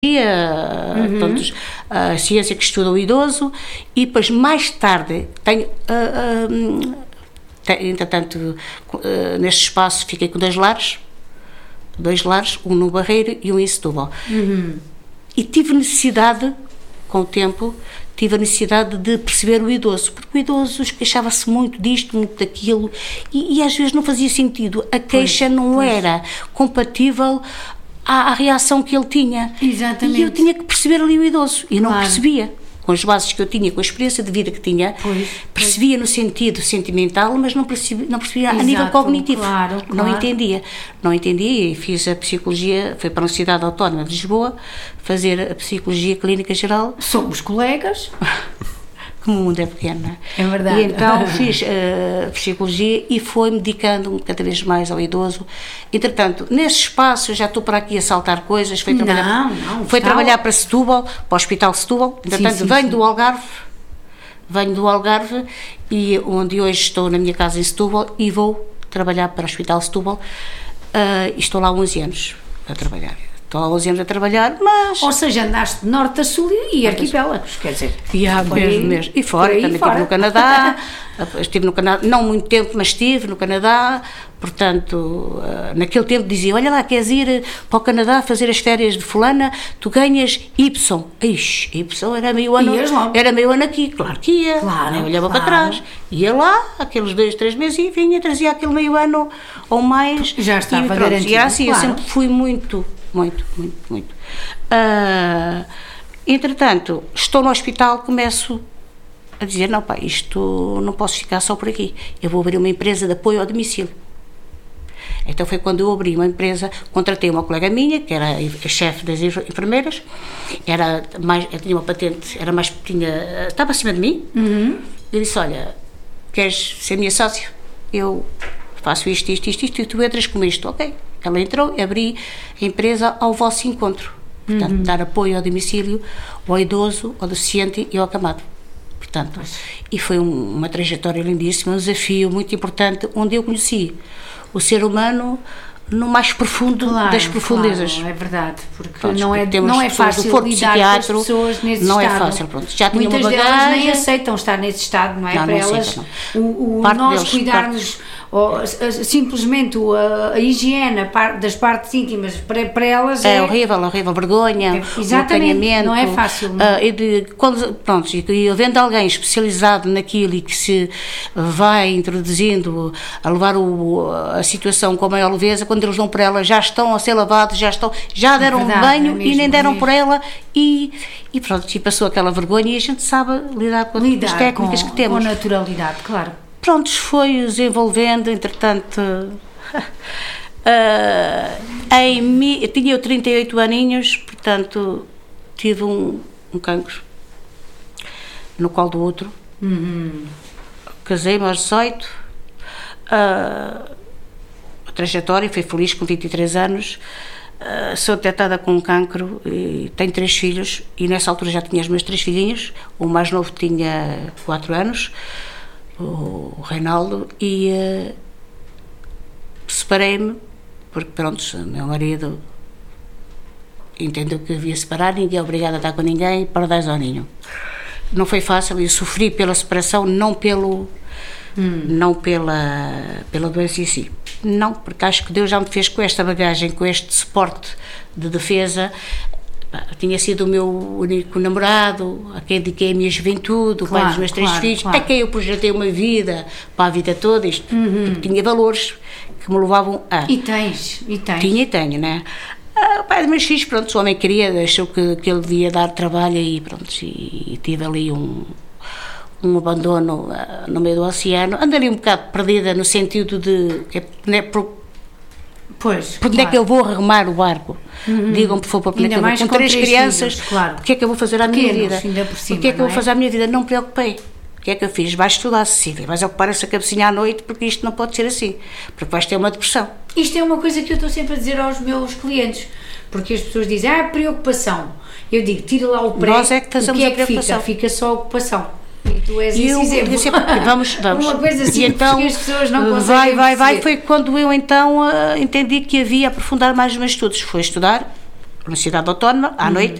portanto, a ciência que estuda o idoso, e depois mais tarde tenho, entretanto, neste espaço fiquei com dois lares, um no Barreiro e um em Setúbal. E tive necessidade, com o tempo, de perceber o idoso, porque o idoso queixava-se muito disto, muito daquilo, e às vezes não fazia sentido, a queixa não era compatível à reação que ele tinha. Exatamente. E eu tinha que perceber ali o idoso, e não percebia. Com as bases que eu tinha, com a experiência de vida que tinha, percebia no sentido sentimental, mas não percebia a nível cognitivo. Não entendia, e fiz a psicologia, fui para a Universidade Autónoma de Lisboa fazer a psicologia clínica geral. Somos colegas. Como o mundo é pequeno, não é? É verdade. E então fiz psicologia e fui-me dedicando cada vez mais ao idoso. Entretanto, nesse espaço, já estou para aqui a saltar coisas, foi trabalhar para Setúbal, para o Hospital Setúbal. Entretanto, venho do Algarve, e onde hoje estou na minha casa em Setúbal, e vou trabalhar para o Hospital Setúbal, e estou lá há 11 anos a trabalhar. Estou há 11 anos a trabalhar, mas... Ou seja, andaste de norte a sul e arquipélagos, quer dizer... mesmo. E fora, também estive no Canadá, não muito tempo, mas estive no Canadá, portanto, naquele tempo dizia, olha lá, queres ir para o Canadá fazer as férias de fulana, tu ganhas Y. Y era meio ano aqui, claro que ia, eu olhava para trás, ia lá, aqueles 2, 3 meses, e vinha, trazia aquele meio ano ou mais. Já estava garantido. E era assim, eu sempre fui muito. Entretanto, estou no hospital, começo a dizer, não pá, isto não posso ficar só por aqui, eu vou abrir uma empresa de apoio ao domicílio. Então foi quando eu abri uma empresa, contratei uma colega minha, que era a chefe das enfermeiras, tinha uma patente, estava acima de mim, e disse, olha, queres ser minha sócia? Eu faço isto, e tu entras com isto, ok. Ela entrou, abri a empresa ao vosso encontro. Portanto, dar apoio ao domicílio, ao idoso, ao deficiente e ao acamado. Portanto, e foi uma trajetória lindíssima, um desafio muito importante, onde eu conheci o ser humano no mais profundo das profundezas. Claro, é verdade, porque pronto, não é fácil lidar com as pessoas nesse estado. Não é fácil, pronto. Já tinha muitas uma bagagem, delas nem aceitam estar nesse estado, não é? Para elas, nós cuidarmos, simplesmente a higiene das partes íntimas, para elas é horrível, vergonha, exatamente, não é fácil. E havendo alguém especializado naquilo e que se vai introduzindo a levar a situação com a maior leveza, quando eles dão por ela, já estão a ser lavados, já deram banho e nem deram por ela, e pronto, e passou aquela vergonha, e a gente sabe lidar com as técnicas que temos. Com naturalidade, claro. Pronto, foi desenvolvendo, entretanto, tinha 38 aninhos, portanto, tive um cancro no colo do útero, casei-me aos 18, a trajetória, fui feliz com 23 anos, sou detectada com um cancro, e tenho 3 filhos, e nessa altura já tinha os meus 3 filhinhos, o mais novo tinha 4 anos, o Reinaldo, e separei-me, porque pronto, meu marido entendeu que havia separar, ninguém é obrigado a estar com ninguém, para dar ao ninho. Não foi fácil, eu sofri pela separação, não pela doença em si. Não, porque acho que Deus já me fez com esta bagagem, com este suporte de defesa. Tinha sido o meu único namorado, a quem dediquei a minha juventude, o pai dos meus 3 filhos, a quem eu projetei uma vida para a vida toda, isto, porque tinha valores que me levavam a... E tens. Tinha e tenho, não é? O pai dos meus filhos, pronto, o homem queria, achou que ele devia dar trabalho, e pronto, e tive ali um abandono no meio do oceano, ando ali um bocado perdida no sentido de... Onde é que eu vou remar o barco? Digam, por favor, com 3 crianças, o que é que eu vou fazer à minha vida? O que é que eu vou fazer à minha vida? Não me preocupei. O que é que eu fiz? Vais estudar, Cecília, vais ocupar essa cabecinha à noite, porque isto não pode ser assim, porque vais ter uma depressão. Isto é uma coisa que eu estou sempre a dizer aos meus clientes, porque as pessoas dizem, preocupação. Eu digo, tira lá o pré, nós é que fazemos o que a preocupação. Fica só a ocupação. E tu és esse exemplo. Vamos. Uma coisa assim, e então, que as pessoas não conseguem vai. Foi quando eu então entendi que havia aprofundar mais os meus estudos. Foi estudar, Universidade Autónoma, à noite,